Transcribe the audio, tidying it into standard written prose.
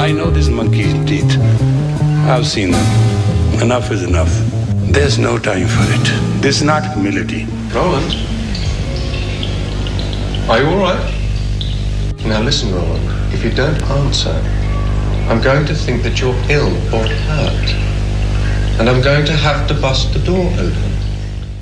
I know these monkey teeth. I've seen them. Enough is enough. There's no time for it. This is not humility. Roland? Are you all right? Now listen, Roland. If you don't answer, I'm going to think that you're ill or hurt. And I'm going to have to bust the door open.